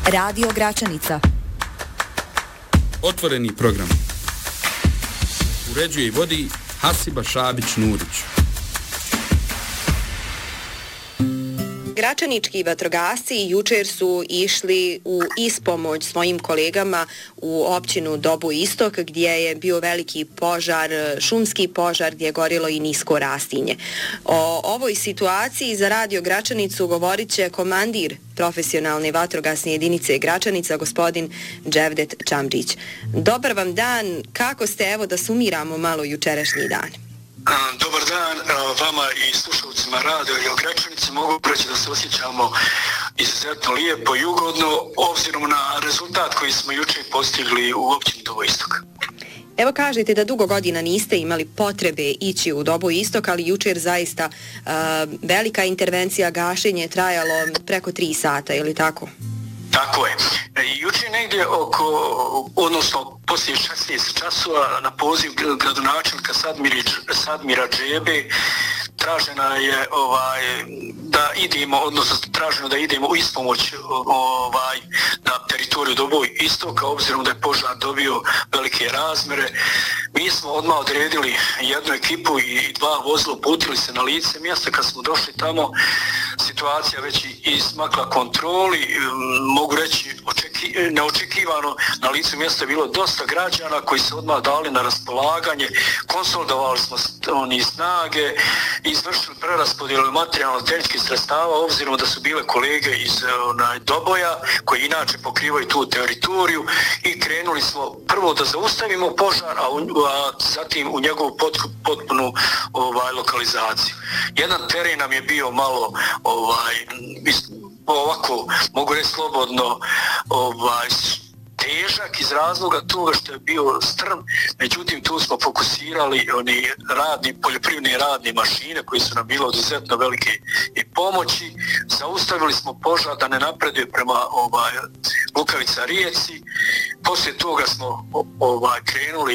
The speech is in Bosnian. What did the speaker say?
Radio Gračanica. Otvoreni program. Uređuje i vodi Hasiba Šabić-Nurić. Gračanički vatrogasci jučer su išli u ispomoć svojim kolegama u općinu Dobu Istok, gdje je bio veliki požar, šumski požar, gdje je gorilo i nisko rastinje. O ovoj situaciji za Radio Gračanicu govorit će komandir profesionalne vatrogasne jedinice Gračanica, gospodin Dževdet Čamđić. Dobar vam dan, kako ste, evo da sumiramo malo jučerašnji dan? Dobar dan vama i slušalcima Radio Gračanice. Mogu reći da se osjećamo izuzetno lijepo i ugodno obzirom na rezultat koji smo jučer postigli u općini Dobo Istok. Evo kažete da dugo godina niste imali potrebe ići u Dobu Istok, ali jučer zaista velika intervencija, gašenje trajalo preko 3 sata, je li tako? Tako je. Jučer negdje odnosno poslije 16 časova na poziv gradonačelnika Sadmira Džebe tražena je da idemo, odnosno traženo da idemo u ispomoć na teritoriju Dobo Istoka, obzirom da je požar dobio velike razmere. Mi smo odmah odredili jednu ekipu i 2 vozila, uputili se na lice mjesta. Kad smo došli tamo, situacija već izmakla kontroli, mogu reći neočekivano. Na licu mjesta je bilo dosta građana koji se odmah dali na raspolaganje, konsolidovali smo snage, izvršili preraspodjelu materijalno-tehničkih sredstava, obzirom da su bile kolege iz Doboja koji inače pokrivaju tu teritoriju, i krenuli smo prvo da zaustavimo požar, a zatim u njegovu potpunu lokalizaciju. Jedan teren nam je bio malo ovako, mogu reći slobodno, težak iz razloga toga što je bio strm, međutim tu smo fokusirali poljoprivredne radne mašine koji su nam bile od izuzetno velike i pomoći. Zaustavili smo požar da ne napreduje prema Lukavica rijeci. Poslije toga smo krenuli